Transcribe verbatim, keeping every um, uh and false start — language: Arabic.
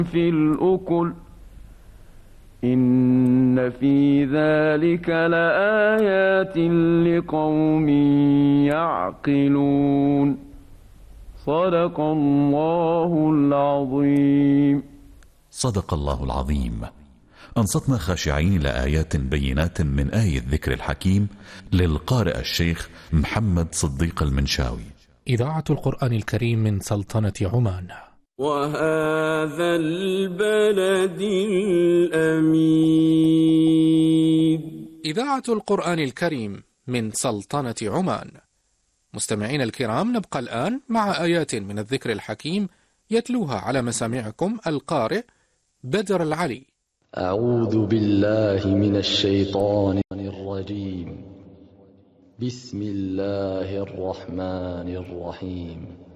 في الأكل إن في ذلك لآيات لقوم يعقلون. صدق الله العظيم. صدق الله العظيم. أنصتنا خاشعين لآيات بينات من آية الذكر الحكيم للقارئ الشيخ محمد صديق المنشاوي. إذاعة القرآن الكريم من سلطنة عمان. وهذا البلد الأمين. إذاعة القرآن الكريم من سلطنة عمان. مستمعين الكرام، نبقى الآن مع آيات من الذكر الحكيم يتلوها على مسامعكم القارئ بدر العلي. أعوذ بالله من الشيطان الرجيم. بسم الله الرحمن الرحيم.